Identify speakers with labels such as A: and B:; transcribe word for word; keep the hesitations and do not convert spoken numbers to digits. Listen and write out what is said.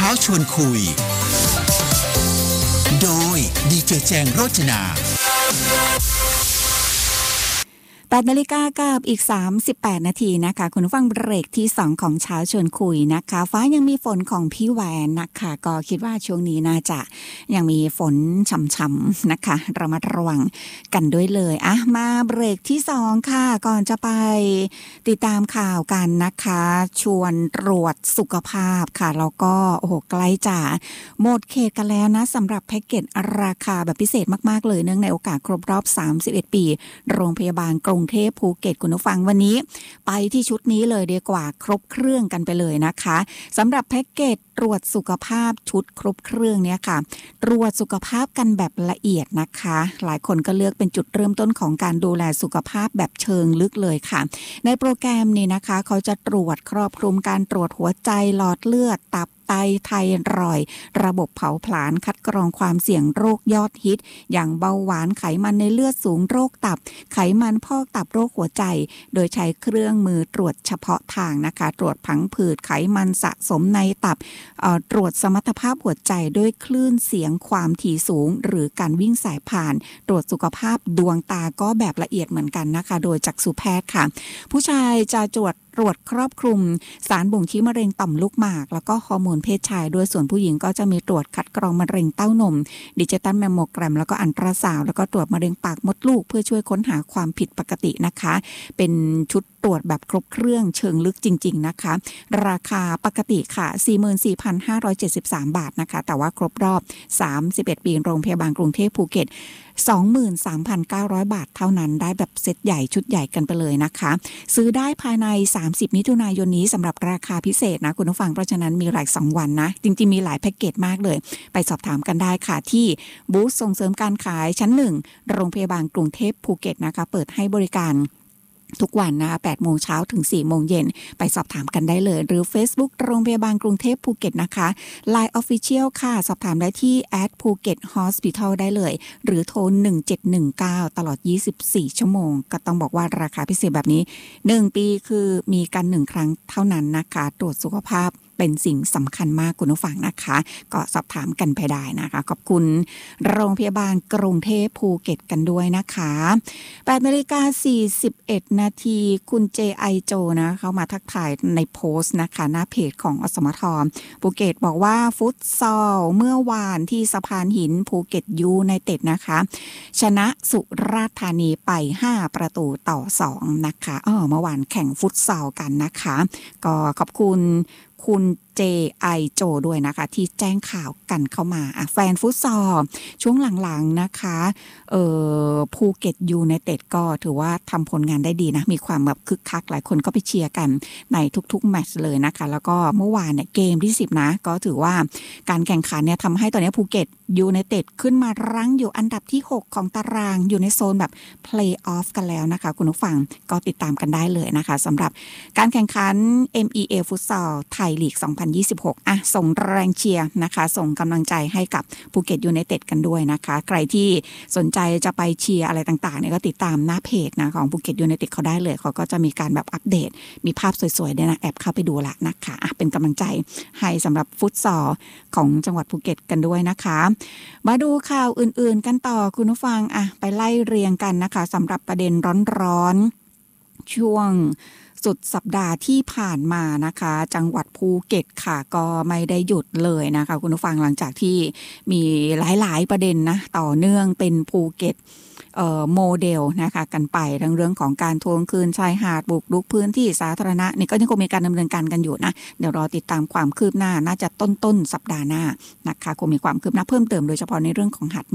A: ช้าชวนคุยโดยดีเจแจงโรจนา
B: แปดนาฬิกากับอีกสามสิบแปดนาทีนะคะคุณผู้ฟังเบรกที่สองของเช้าชวนคุยนะคะฟ้ายังมีฝนของพี่แหวนนะคะก็คิดว่าช่วงนี้น่าจะยังมีฝนช่ำๆนะคะระมัดระวังกันด้วยเลยอ่ะมาเบรกที่สองค่ะก่อนจะไปติดตามข่าวกันนะคะชวนตรวจสุขภาพค่ะแล้วก็โอ้โหใกล้จะหมดเขตกันแล้วนะสำหรับแพ็กเกจราคาแบบพิเศษมากๆเลยเนื่องในโอกาสครบรอบสามสิบเอ็ดปีโรงพยาบาลกรุงเทพภูเก็ตคุณผู้ฟังวันนี้ไปที่ชุดนี้เลยดีกว่าครบเครื่องกันไปเลยนะคะสำหรับแพ็กเกจตรวจสุขภาพชุดครบเครื่องเนี่ยค่ะตรวจสุขภาพกันแบบละเอียดนะคะหลายคนก็เลือกเป็นจุดเริ่มต้นของการดูแลสุขภาพแบบเชิงลึกเลยค่ะในโปรแกรมนี้นะคะเขาจะตรวจครอบคลุมการตรวจหัวใจหลอดเลือดตับไตไทรอยด์ระบบเผาผลาญคัดกรองความเสี่ยงโรคยอดฮิตอย่างเบาหวานไขมันในเลือดสูงโรคตับไขมันพอกตับโรคหัวใจโดยใช้เครื่องมือตรวจเฉพาะทางนะคะตรวจผังผืดไขมันสะสมในตับตรวจสมรรถภาพหัวใจด้วยคลื่นเสียงความถี่สูงหรือการวิ่งสายผ่านตรวจสุขภาพดวงตาก็แบบละเอียดเหมือนกันนะคะโดยจักษุแพทย์ค่ะผู้ชายจะตรวจตรวจครอบคลุมสารบ่งชี้มะเร็งต่อมลูกหมากแล้วก็ฮอร์โมนเพศชายด้วยส่วนผู้หญิงก็จะมีตรวจคัดกรองมะเร็งเต้านมดิจิตอลแมมโมแกรมแล้วก็อัลตราซาวด์แล้วก็ตรวจมะเร็งปากมดลูกเพื่อช่วยค้นหาความผิดปกตินะคะเป็นชุดตรวจแบบครบเครื่องเชิงลึกจริงๆนะคะราคาปกติค่ะ สี่หมื่นสี่พันห้าร้อยเจ็ดสิบสาม บาทนะคะแต่ว่าครบรอบสามสิบเอ็ดปีโรงพยาบาลกรุงเทพภูเก็ต สองหมื่นสามพันเก้าร้อย บาทเท่านั้นได้แบบเซตใหญ่ชุดใหญ่กันไปเลยนะคะซื้อได้ภายในสามสิบมิถุนายนนี้สำหรับราคาพิเศษนะคุณผู้ฟังเพราะฉะนั้นมีหลายสองวันนะจริงๆมีหลายแพ็กเกจมากเลยไปสอบถามกันได้ค่ะที่บูธส่งเสริมการขายชั้นหนึ่งโรงพยาบาลกรุงเทพภูเก็ตนะคะเปิดให้บริการทุกวันนะคะแปดโมงเช้าถึงสี่โมงเย็นไปสอบถามกันได้เลยหรือ Facebook โรงพยาบาลกรุงเทพภูเก็ตนะคะ ไลน์ Official ค่ะสอบถามได้ที่ แอท ภูเก็ต ฮอสพิทอล ได้เลยหรือโทรหนึ่งเจ็ดหนึ่งเก้าตลอดยี่สิบสี่ชั่วโมงก็ต้องบอกว่าราคาพิเศษแบบนี้หนึ่งปีคือมีกันหนึ่งครั้งเท่านั้นนะคะตรวจสุขภาพเป็นสิ่งสำคัญมากคุณผู้ฟังนะคะก็สอบถามกันไปได้นะคะขอบคุณโรงพยาบาลกรุงเทพภูเก็ตกันด้วยนะคะแปดนาฬิกาสี่สิบเอ็ดนาทีคุณเจไอโจนะเขามาทักทายในโพสต์นะคะหน้าเพจของอสมทภูเก็ตบอกว่าฟุตซอลเมื่อวานที่สะพานหินภูเก็ตยูไนเต็ดนะคะชนะสุราษฎร์ธานีไปห้าประตูต่อสองนะคะเออเมื่อวานแข่งฟุตซอลกันนะคะก็ขอบคุณคุณเจไอโจด้วยนะคะที่แจ้งข่าวกันเข้ามาอ่ะแฟนฟุตซอลช่วงหลังๆนะคะเอ่อภูเก็ตยูไนเต็ดก็ถือว่าทำผลงานได้ดีนะมีความแบบคึกคักหลายคนก็ไปเชียร์กันในทุกๆแมตช์เลยนะคะแล้วก็เมื่อวานเนี่ยเกมที่สิบนะก็ถือว่าการแข่งขันเนี่ยทำให้ตอนนี้ภูเก็ตยูไนเต็ดขึ้นมารั้งอยู่อันดับที่หกของตารางอยู่ในโซนแบบเพลย์ออฟกันแล้วนะคะคุณผู้ฟังก็ติดตามกันได้เลยนะคะสำหรับการแข่งขัน เอ็ม อี เอ ฟุตซอลไทยลีกสองพันยี่สิบหกอ่ะส่งแรงเชียร์นะคะส่งกำลังใจให้กับภูเก็ตยูไนเต็ดกันด้วยนะคะใครที่สนใจจะไปเชียร์อะไรต่างๆเนี่ยก็ติดตามหน้าเพจนะของภูเก็ตยูไนเต็ดเขาได้เลยเขาก็จะมีการแบบอัปเดตมีภาพสวยๆเนี่ยนะแอบเข้าไปดูละนะคะอ่ะเป็นกำลังใจให้สำหรับฟุตซอลของจังหวัดภูเก็ตกันด้วยนะคะมาดูข่าวอื่นๆกันต่อคุณผู้ฟังอ่ะไปไล่เรียงกันนะคะสำหรับประเด็นร้อนๆช่วงสุดสัปดาห์ที่ผ่านมานะคะจังหวัดภูเก็ตค่ะก็ไม่ได้หยุดเลยนะคะคุณผู้ฟังหลังจากที่มีหลายๆประเด็นนะต่อเนื่องเป็นภูเก็ตเอ่อโมเดลนะคะกันไปทั้งเรื่องของการทวงคืนชายหาดบุกรุกพื้นที่สาธารณะนี่ก็ยังคงมีการดำเนินการกันอยู่นะเดี๋ยวรอติดตามความคืบหน้าน่าจะต้นๆสัปดาห์หน้านะคะคงมีความคืบหน้าเพิ่มเติมโดยเฉพาะในเรื่องของหาด